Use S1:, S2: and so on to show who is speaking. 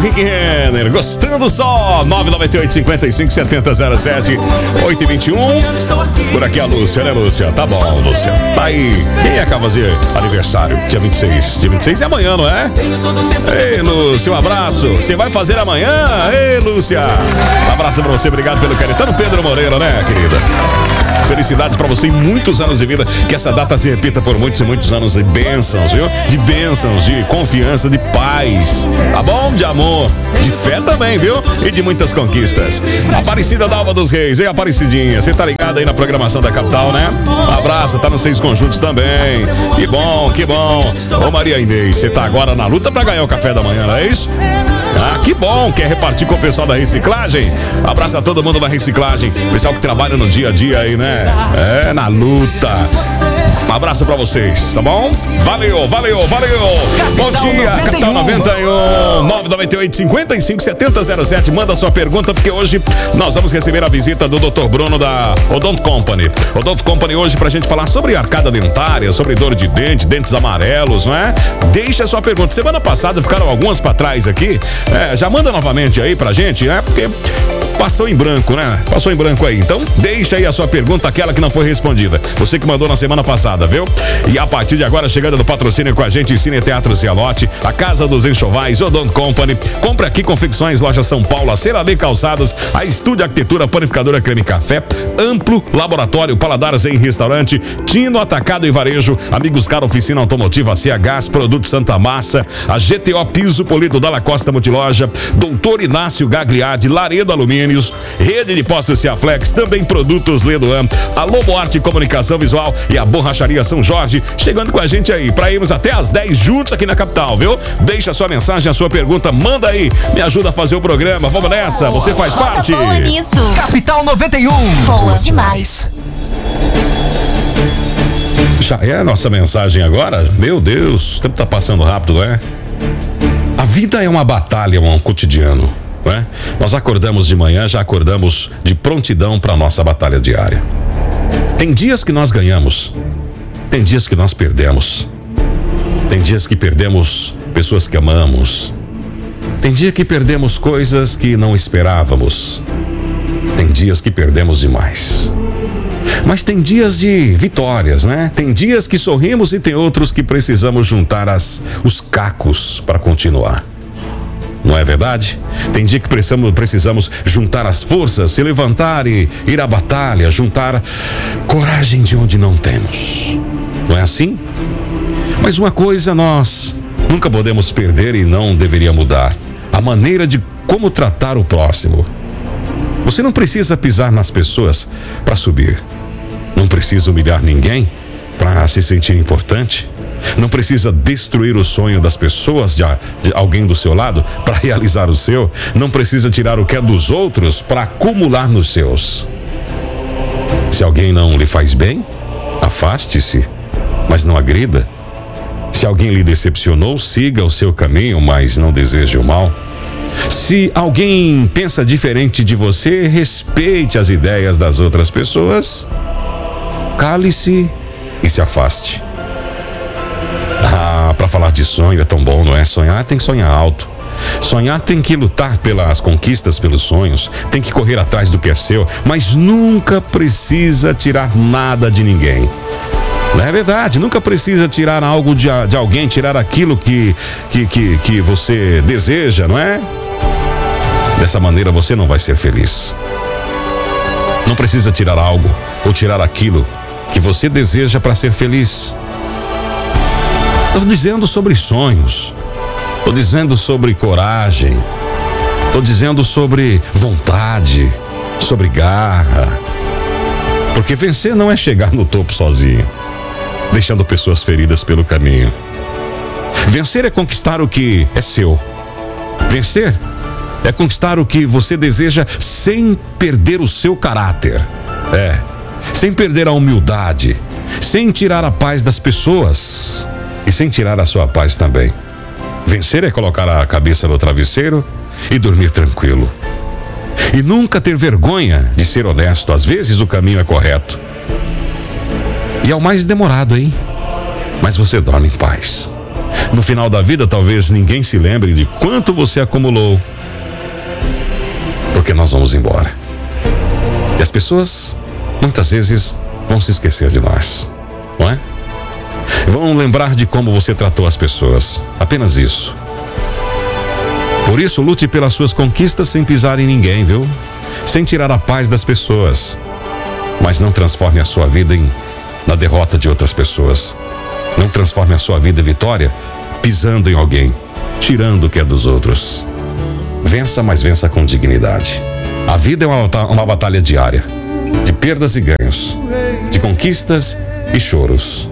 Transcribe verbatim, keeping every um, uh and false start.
S1: Rick Renner, gostando só. nove nove oito, cinco cinco, sete zero zero sete, oito dois um. Por aqui a Lúcia, né, Lúcia? Tá bom, Lúcia. Tá aí. Quem é que vai fazer aniversário? Dia vinte e seis. Dia vinte e seis é amanhã, não é? Ei, Lúcia, um abraço. Você vai fazer amanhã? Ei, Lúcia. Um abraço pra você, obrigado pelo carinho. Tá no Pedro Moreira, né, querida? Felicidades pra você e muitos anos de vida. Que essa data se repita por muitos e muitos anos de bênçãos, viu? De bênçãos, de confiança, de paz. Tá bom? De amor, de fé também, viu? E de muitas conquistas. Aparecida da Alva dos Reis, hein, Aparecidinha? Você tá ligado aí na programação da capital, né? Um abraço, tá nos Seis Conjuntos também. Que bom, que bom. Ô Maria Inês, você tá agora na luta pra ganhar o café da manhã, não é isso? Ah, que bom, quer repartir com o pessoal da reciclagem? Abraço a todo mundo da reciclagem. Pessoal que trabalha no dia a dia aí, né? É, na luta. Um abraço pra vocês, tá bom? Valeu, valeu, valeu. Bom dia, Capital noventa e um, nove nove oito, cinco cinco, sete zero zero sete. Manda sua pergunta, porque hoje nós vamos receber a visita do doutor Bruno da Odont Company. Odont Company hoje pra gente falar sobre arcada dentária, sobre dor de dente, dentes amarelos, não é? Deixa a sua pergunta. Semana passada ficaram algumas pra trás aqui. É, já manda novamente aí pra gente, né? Porque passou em branco, né? Passou em branco aí. Então, deixa aí a sua pergunta, aquela que não foi respondida. Você que mandou na semana passada, viu? E a partir de agora, chegando no patrocínio com a gente, Cine Teatro Cialote, a Casa dos Enxovais, Odont Company. Compre aqui confecções, Loja São Paulo, a Ceralê Calçados, a Estúdio Arquitetura, Panificadora Creme Café, Amplo Laboratório, Paladares em Restaurante, Tino Atacado e Varejo, Amigos Car Oficina Automotiva, C H, Produto Santa Massa, a G T O Piso Polido da La Costa Multiloja, Doutor Inácio Gagliardi, Laredo Alumínios, Rede de Postos Ciaflex, também Produtos Ledoam, a Lobo Arte Comunicação Visual e a Borracharia São Jorge, chegando com a gente aí, pra irmos até às dez juntos aqui na capital, viu? Deixa a sua mensagem, a sua pergunta, manda aí, me ajuda a fazer o programa, vamos nessa, você faz parte.
S2: Boa nisso.
S3: Capital noventa e um.
S2: Boa demais.
S1: Já é a nossa mensagem agora? Meu Deus, o tempo tá passando rápido, não é? A vida é uma batalha, um cotidiano, não é? Nós acordamos de manhã, já acordamos de prontidão para nossa batalha diária. Tem dias que nós ganhamos, tem dias que nós perdemos, tem dias que perdemos pessoas que amamos, tem dia que perdemos coisas que não esperávamos, tem dias que perdemos demais. Mas tem dias de vitórias, né? Tem dias que sorrimos e tem outros que precisamos juntar as, os cacos para continuar. Não é verdade? Tem dia que precisamos, precisamos juntar as forças, se levantar e ir à batalha, juntar coragem de onde não temos. Não é assim? Mas uma coisa nós nunca podemos perder e não deveria mudar: a maneira de como tratar o próximo. Você não precisa pisar nas pessoas para subir. Não precisa humilhar ninguém para se sentir importante. Não precisa destruir o sonho das pessoas, de, de alguém do seu lado, para realizar o seu. Não precisa tirar o que é dos outros para acumular nos seus. Se alguém não lhe faz bem, afaste-se, mas não agrida. Se alguém lhe decepcionou, siga o seu caminho, mas não deseje o mal. Se alguém pensa diferente de você, respeite as ideias das outras pessoas. Cale-se e se afaste. Ah, para falar de sonho é tão bom, não é? Sonhar tem que sonhar alto. Sonhar tem que lutar pelas conquistas, pelos sonhos. Tem que correr atrás do que é seu, mas nunca precisa tirar nada de ninguém. Não é verdade? Nunca precisa tirar algo de, de alguém, tirar aquilo que, que, que, que você deseja, não é? Dessa maneira você não vai ser feliz. Não precisa tirar algo ou tirar aquilo que você deseja para ser feliz. Estou dizendo sobre sonhos. Estou dizendo sobre coragem. Estou dizendo sobre vontade, sobre garra. Porque vencer não é chegar no topo sozinho, deixando pessoas feridas pelo caminho. Vencer é conquistar o que é seu. Vencer é conquistar o que você deseja sem perder o seu caráter. É, sem perder a humildade, sem tirar a paz das pessoas e sem tirar a sua paz também. Vencer é colocar a cabeça no travesseiro e dormir tranquilo. E nunca ter vergonha de ser honesto. Às vezes o caminho é correto. E é o mais demorado, hein? Mas você dorme em paz. No final da vida, talvez ninguém se lembre de quanto você acumulou, porque nós vamos embora. E as pessoas, muitas vezes, vão se esquecer de nós, não é? Vão lembrar de como você tratou as pessoas, apenas isso. Por isso, lute pelas suas conquistas sem pisar em ninguém, viu? Sem tirar a paz das pessoas. Mas não transforme a sua vida em, na derrota de outras pessoas. Não transforme a sua vida em vitória pisando em alguém, tirando o que é dos outros. Vença, mas vença com dignidade. A vida é uma, uma batalha diária, de perdas e ganhos, de conquistas e choros.